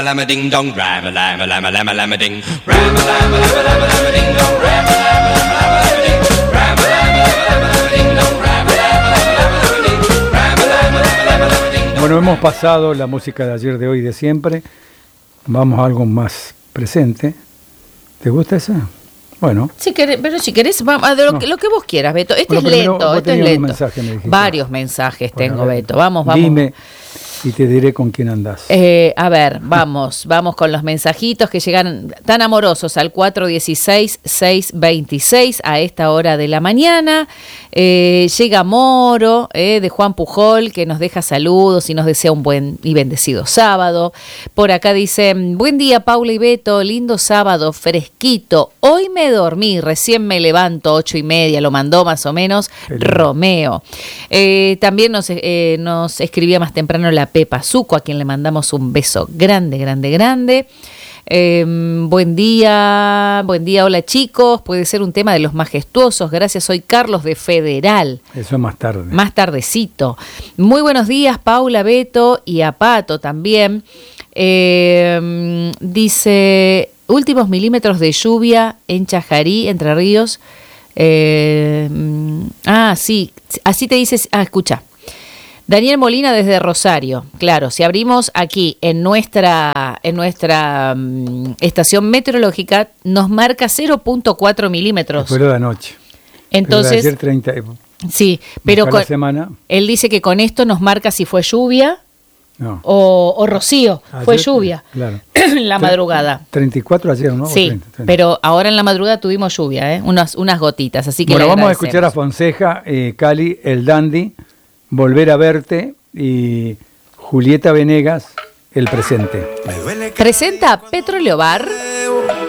Lama ding dong, ram lama lama lama lama ding, ram lama lama lama lama ding dong, ram lama lama lama ding, ram lama lama lama ding dong, ram lama lama ding, ram lama lama ding. Bueno, hemos pasado la música de ayer, de hoy, de siempre. Vamos a algo más presente. ¿Te gusta esa? Bueno. Pero si querés, vamos a lo que vos quieras, Beto. Esto es lento, esto es lento. Varios mensajes tengo, Beto. Vamos. Dime y te diré con quién andás. A ver, vamos con los mensajitos que llegan tan amorosos al 416-626 a esta hora de la mañana. Llega Moro, de Juan Pujol, que nos deja saludos y nos desea un buen y bendecido sábado. Por acá dice, buen día Paula y Beto, lindo sábado, fresquito. Hoy me dormí, recién me levanto, 8:30, lo mandó más o menos Romeo. También nos escribía más temprano la Pepa Zuco, a quien le mandamos un beso grande. Buen día, hola chicos, puede ser un tema de los majestuosos, gracias, soy Carlos de Federal. Eso es más tarde. Más tardecito. Muy buenos días, Paula, Beto y a Pato también. Dice, últimos milímetros de lluvia en Chajarí, Entre Ríos. Sí, así te dices, escucha. Daniel Molina desde Rosario. Claro, si abrimos aquí en nuestra estación meteorológica, nos marca 0.4 milímetros. Fue de anoche. Entonces, pero de ayer 30. Sí, pero la semana. Él dice que con esto nos marca si fue lluvia o rocío. Ayer, fue lluvia. Claro. En la madrugada. 34 ayer, ¿no? Sí, 30. Pero ahora en la madrugada tuvimos lluvia, unas gotitas. Así que bueno, vamos a escuchar a Fonseja, Cali, el Dandy, Volver a verte, y Julieta Venegas, El presente. Presenta Petróleo Bar.